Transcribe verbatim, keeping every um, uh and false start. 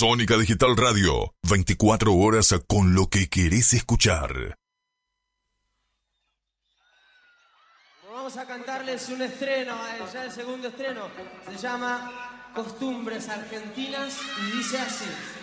Sónica Digital Radio, veinticuatro horas con lo que querés escuchar. Vamos a cantarles un estreno, ya el segundo estreno. Se llama Costumbres Argentinas y dice así.